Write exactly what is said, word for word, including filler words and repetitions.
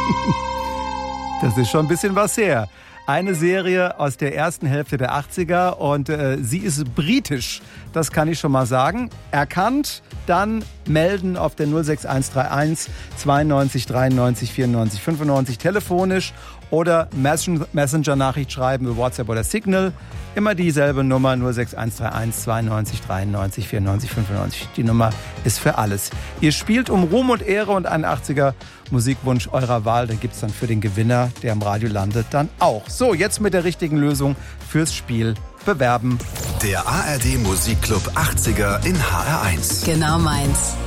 Das ist schon ein bisschen was her. Eine Serie aus der ersten Hälfte der achtziger und äh, sie ist britisch, das kann ich schon mal sagen. Erkannt, dann melden auf der null sechs eins drei eins zweiundneunzig dreiundneunzig vierundneunzig fünfundneunzig telefonisch oder Messenger-Nachricht schreiben über WhatsApp oder Signal. Immer dieselbe Nummer null sechs eins drei eins zweiundneunzig dreiundneunzig vierundneunzig fünfundneunzig. Die Nummer ist für alles. Ihr spielt um Ruhm und Ehre und einen achtziger Musikwunsch eurer Wahl. Den gibt es dann für den Gewinner, der im Radio landet, dann auch. So, jetzt mit der richtigen Lösung fürs Spiel bewerben. Der A R D Musikclub achtziger in H R eins. Genau meins.